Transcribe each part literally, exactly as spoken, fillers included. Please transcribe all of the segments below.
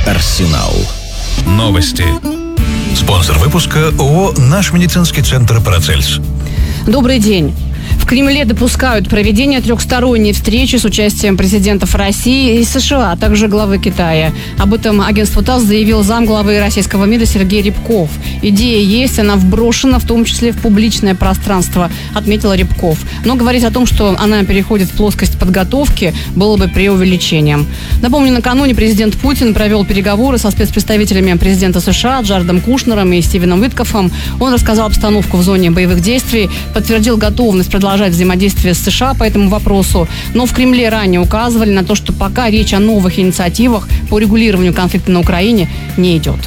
Арсенал. Новости. Спонсор выпуска ООО «Наш медицинский центр Парацельс». Добрый день. В Кремле допускают проведение трехсторонней встречи с участием президентов России и США, а также главы Китая. Об этом агентству ТАСС заявил замглавы российского МИДа Сергей Рябков. Идея есть, она вброшена в том числе в публичное пространство, отметил Рябков. Но говорить о том, что она переходит в плоскость подготовки, было бы преувеличением. Напомню, накануне президент Путин провел переговоры со спецпредставителями президента США Джаредом Кушнером и Стивеном Уиткофом. Он рассказал обстановку в зоне боевых действий, подтвердил готовность продолжать взаимодействие с США по этому вопросу. Но в Кремле ранее указывали на то, что пока речь о новых инициативах по урегулированию конфликта на Украине не идет.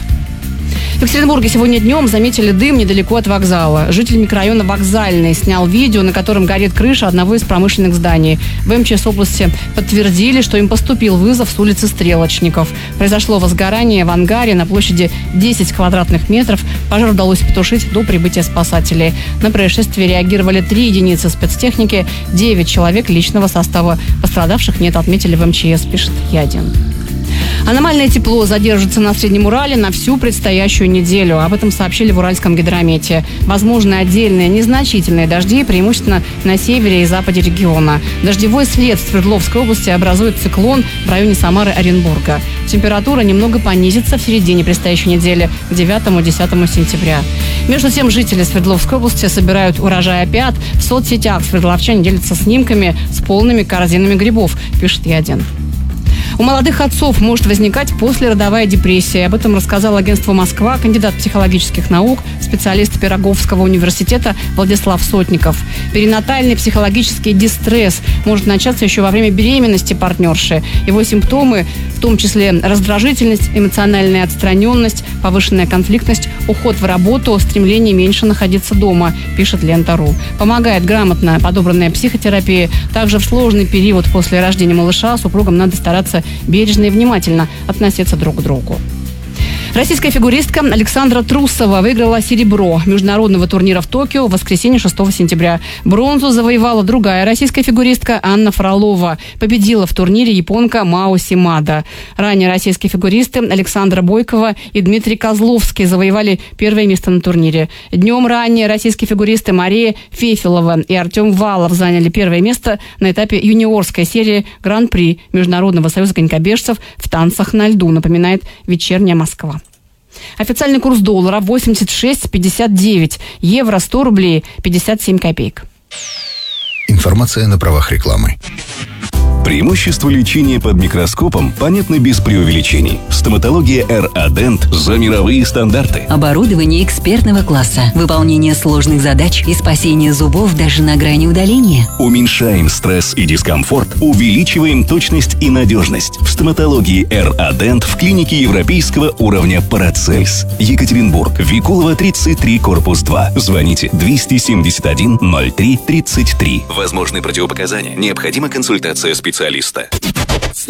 В Екатеринбурге сегодня днем заметили дым недалеко от вокзала. Житель микрорайона Вокзальный снял видео, на котором горит крыша одного из промышленных зданий. В эм че эс области подтвердили, что им поступил вызов с улицы Стрелочников. Произошло возгорание в ангаре на площади десять квадратных метров. Пожар удалось потушить до прибытия спасателей. На происшествие реагировали три единицы спецтехники, девять человек личного состава. Пострадавших нет, отметили в эм че эс, пишет Ядин. Аномальное тепло задержится на Среднем Урале на всю предстоящую неделю. Об этом сообщили в Уральском гидромете. Возможны отдельные незначительные дожди, преимущественно на севере и западе региона. Дождевой след в Свердловской области образует циклон в районе Самары, Оренбурга. Температура немного понизится в середине предстоящей недели, к девятому-десятому сентября. Между тем, жители Свердловской области собирают урожай опят. В соцсетях свердловчане делятся снимками с полными корзинами грибов, пишет Ядин. У молодых отцов может возникать послеродовая депрессия. Об этом рассказал агентству «Москва» кандидат психологических наук, специалист Пироговского университета Владислав Сотников. Перинатальный психологический дистресс может начаться еще во время беременности партнерши. Его симптомы, в том числе раздражительность, эмоциональная отстраненность, повышенная конфликтность, уход в работу, стремление меньше находиться дома, пишет Лента.ру. Помогает грамотно подобранная психотерапия. Также в сложный период после рождения малыша супругам надо стараться бережно и внимательно относиться друг к другу. Российская фигуристка Александра Трусова выиграла серебро международного турнира в Токио в воскресенье шестого сентября. Бронзу завоевала другая российская фигуристка Анна Фролова. Победила в турнире японка Мао Симада. Ранее российские фигуристы Александра Бойкова и Дмитрий Козловский завоевали первое место на турнире. Днем ранее российские фигуристы Мария Фефилова и Артем Валов заняли первое место на этапе юниорской серии Гран-при Международного союза конькобежцев в танцах на льду, напоминает «Вечерняя Москва». Официальный курс доллара восемьдесят шесть пятьдесят девять, евро сто рублей пятьдесят семь копеек. Информация на правах рекламы. Преимущества лечения под микроскопом понятны без преувеличений. Стоматология эр а Dent за мировые стандарты. Оборудование экспертного класса, выполнение сложных задач и спасение зубов даже на грани удаления. Уменьшаем стресс и дискомфорт, увеличиваем точность и надежность. В стоматологии эр а Dent в клинике европейского уровня Парацельс. Екатеринбург, Викулова, тридцать три, корпус два. Звоните двести семьдесят один ноль три тридцать три. Возможны противопоказания. Необходима консультация специалиста.